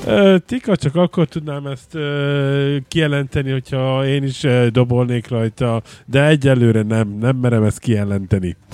Tika, csak akkor tudnám ezt kijelenteni, hogyha én is dobolnék rajta, de egyelőre nem merem ezt kijelenteni.